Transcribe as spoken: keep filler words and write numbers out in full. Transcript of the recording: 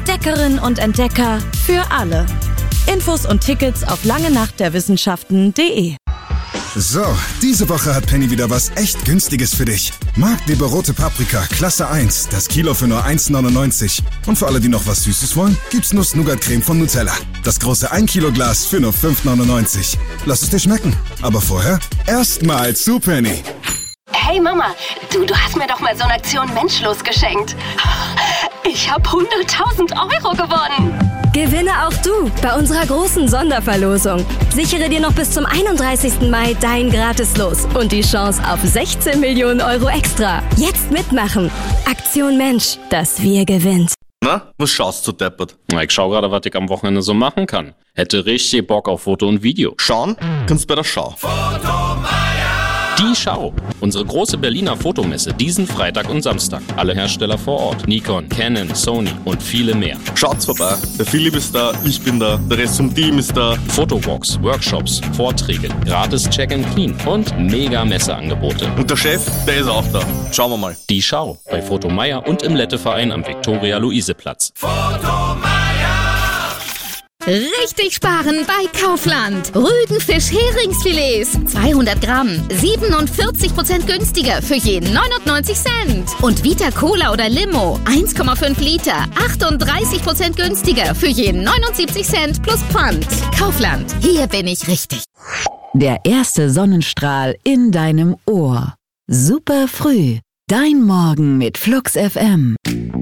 Entdeckerinnen und Entdecker für alle. Infos und Tickets auf langenachtderwissenschaften punkt de. So, diese Woche hat Penny wieder was echt Günstiges für dich. Marktleber rote Paprika, Klasse eins, das Kilo für nur eins neunundneunzig. Und für alle, die noch was Süßes wollen, gibt's Nuss-Nougat-Creme von Nutella. Das große ein Kilo Glas für nur fünf neunundneunzig. Lass es dir schmecken. Aber vorher erstmal zu Penny. Hey Mama, du, du hast mir doch mal so eine Aktion Menschlos geschenkt. Ich habe hunderttausend Euro gewonnen. Gewinne auch du bei unserer großen Sonderverlosung. Sichere dir noch bis zum einunddreißigsten Mai dein Gratislos und die Chance auf sechzehn Millionen Euro extra. Jetzt mitmachen. Aktion Mensch, das Wir gewinnt. Na, was schaust du deppert? Na, ich schau gerade, was ich am Wochenende so machen kann. Hätte richtig Bock auf Foto und Video. Schauen kannst bei der Schau. Die Schau. Unsere große Berliner Fotomesse diesen Freitag und Samstag. Alle Hersteller vor Ort. Nikon, Canon, Sony und viele mehr. Schaut's vorbei. Der Philipp ist da, ich bin da, der Rest vom Team ist da. Fotowalks, Workshops, Vorträge, gratis Check and Clean und mega Messeangebote. Und der Chef, der ist auch da. Schauen wir mal. Die Schau. Bei Fotomeier und im Letteverein am Viktoria-Luise-Platz. Richtig sparen bei Kaufland. Rügenfisch-Heringsfilets. zweihundert Gramm. siebenundvierzig Prozent günstiger für jeden neunundneunzig Cent. Und Vita Cola oder Limo. eins Komma fünf Liter. achtunddreißig Prozent günstiger für jeden neunundsiebzig Cent plus Pfand. Kaufland. Hier bin ich richtig. Der erste Sonnenstrahl in deinem Ohr. Super früh. Dein Morgen mit Flux F M.